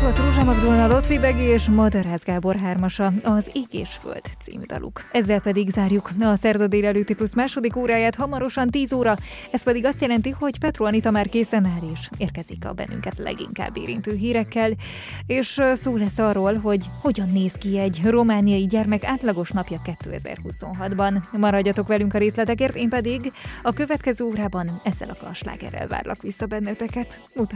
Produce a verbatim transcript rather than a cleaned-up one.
Ez volt Rózsa Magdolna, Lotfi Begi és Madarász Gábor hármasa, az Ég és Föld című daluk. Ezzel pedig zárjuk a szerda délelőtti plusz második óráját, hamarosan tíz óra, ez pedig azt jelenti, hogy Petro Anita már készen áll és érkezik a bennünket leginkább érintő hírekkel, és szó lesz arról, hogy hogyan néz ki egy romániai gyermek átlagos napja kétezer-huszonhatban. Maradjatok velünk a részletekért, én pedig a következő órában ezzel a slágerrel várlak vissza benneteket.